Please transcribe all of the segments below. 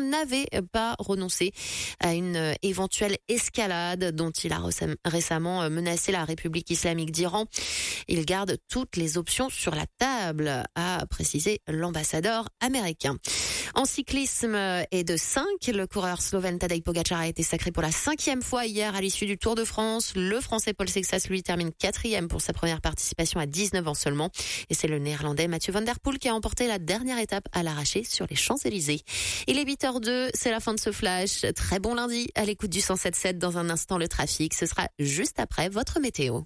n'avait pas renoncé à une éventuelle escalade dont il a récemment menacé la République islamique d'Iran. Il garde toutes les options sur la table, a précisé l'ambassadeur américain. En cyclisme et de 5, le coureur slovène Tadej Pogačar a été sacré pour la 5e fois hier à l'issue du Tour de France. Le Français Paul Sexas, lui, termine 4e pour sa première participation à 19 ans seulement. Et c'est le Néerlandais Mathieu Van Der Poel qui a emporté la dernière étape à l'arraché sur les Champs-Élysées. Il est 8h02, c'est la fin de ce flash. Très bon lundi à l'écoute du 107.7. Dans un instant, le trafic. Ce sera juste après votre météo.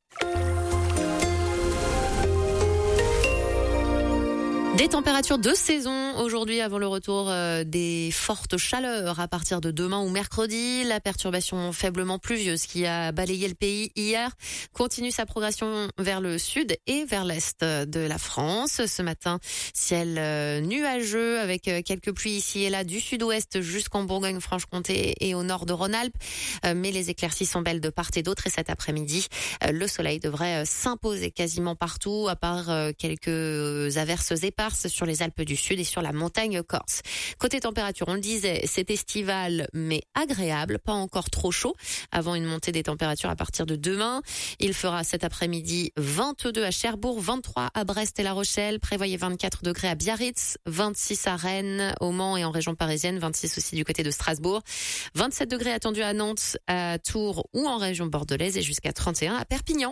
Des températures de saison aujourd'hui avant le retour des fortes chaleurs à partir de demain ou mercredi. La perturbation faiblement pluvieuse qui a balayé le pays hier continue sa progression vers le sud et vers l'est de la France. Ce matin, ciel nuageux avec quelques pluies ici et là du sud-ouest jusqu'en Bourgogne-Franche-Comté et au nord de Rhône-Alpes. Mais les éclaircies sont belles de part et d'autre et cet après-midi, le soleil devrait s'imposer quasiment partout à part quelques averses éparses sur les Alpes du Sud et sur la montagne corse. Côté température, on le disait, c'est estival mais agréable, pas encore trop chaud avant une montée des températures à partir de demain. Il fera cet après-midi 22 à Cherbourg, 23 à Brest et La Rochelle, prévoyez 24 degrés à Biarritz, 26 à Rennes, au Mans et en région parisienne, 26 aussi du côté de Strasbourg, 27 degrés attendus à Nantes, à Tours ou en région bordelaise et jusqu'à 31 à Perpignan.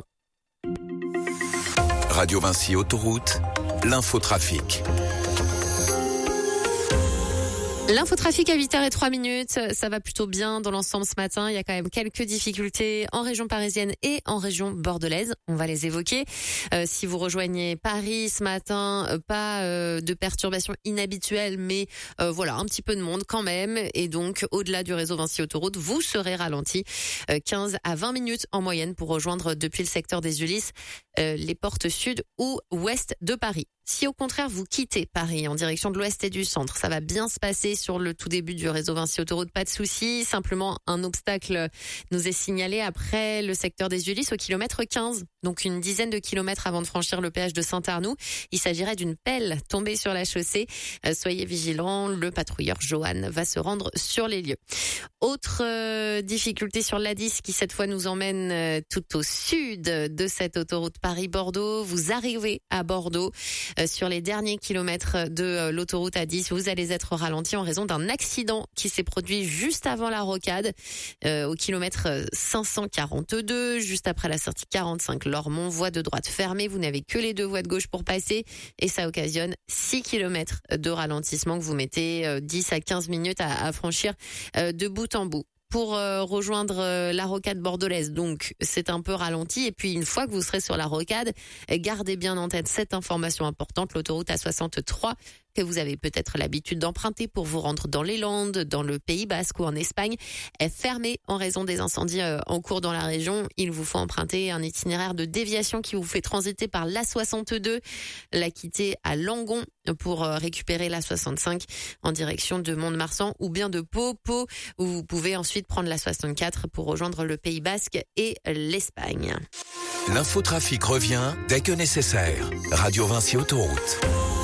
Radio Vinci Autoroute, l'infotrafic. L'infotrafic à 8h03, ça va plutôt bien dans l'ensemble ce matin. Il y a quand même quelques difficultés en région parisienne et en région bordelaise. On va les évoquer. Si vous rejoignez Paris ce matin, pas de perturbations inhabituelles, mais voilà, un petit peu de monde quand même. Et donc, au-delà du réseau Vinci Autoroute, vous serez ralenti 15 à 20 minutes en moyenne pour rejoindre depuis le secteur des Ulysses les portes sud ou ouest de Paris. Si au contraire vous quittez Paris en direction de l'ouest et du centre, ça va bien se passer sur le tout début du réseau Vinci Autoroute, pas de souci. Simplement un obstacle nous est signalé après le secteur des Ulysses au kilomètre 15, donc une dizaine de kilomètres avant de franchir le péage de Saint-Arnoux. Il s'agirait d'une pelle tombée sur la chaussée. Soyez vigilants, le patrouilleur Johan va se rendre sur les lieux. Autre difficulté sur l'A10 qui cette fois nous emmène tout au sud de cette autoroute Paris-Bordeaux. Vous arrivez à Bordeaux. Sur les derniers kilomètres de l'autoroute A10, vous allez être ralenti en raison d'un accident qui s'est produit juste avant la rocade, au kilomètre 542, juste après la sortie 45 Lormont, voie de droite fermée. Vous n'avez que les deux voies de gauche pour passer et ça occasionne 6 kilomètres de ralentissement que vous mettez 10 à 15 minutes à franchir de bout en bout. Pour rejoindre la rocade bordelaise. Donc, c'est un peu ralenti. Et puis, une fois que vous serez sur la rocade, gardez bien en tête cette information importante. L'autoroute A63 que vous avez peut-être l'habitude d'emprunter pour vous rendre dans les Landes, dans le Pays Basque ou en Espagne, est fermée en raison des incendies en cours dans la région. Il vous faut emprunter un itinéraire de déviation qui vous fait transiter par l'A62, la quitter à Langon pour récupérer l'A65 en direction de Mont-de-Marsan ou bien de Pau, où vous pouvez ensuite prendre l'A64 pour rejoindre le Pays Basque et l'Espagne. L'infotrafic revient dès que nécessaire. Radio Vinci Autoroute.